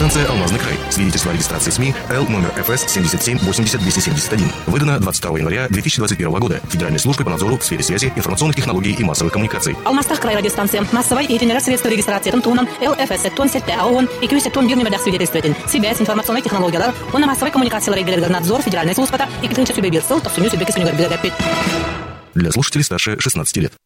Радиостанция «Алмазный край». Свидетельство о регистрации СМИ Л номер ФС 77800271. Выдано 22 января 2021 года Федеральной службой по надзору в сфере связи, информационных технологий и массовых коммуникаций. Алмастах край радиостанция. Массовой и средства регистрации тонн ЛФС тонн сетте АОН и кюсе тонн бирнемедах свидетельствователь. Связь, информационной технологиялар, он массовой коммуникации регулярный надзор Федеральной службы и критический бирсел, то суню себе кисуню горбилогапит. Для слушателей старше 16 лет.